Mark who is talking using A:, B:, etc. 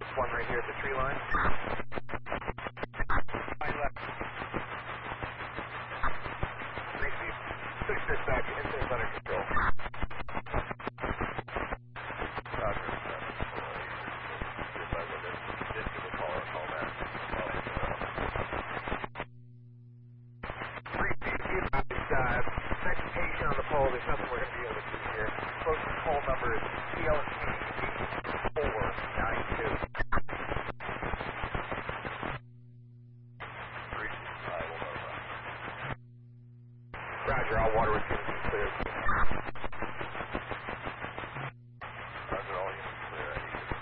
A: One right here at the tree line. My left. Macy, push this back. Incident's under control. Roger. If I would have just give a call or call back. Next patient on the pole, there's nothing we're going to be able to do here. Closest pole number is PLC 8492. Roger, all water was going to be clear.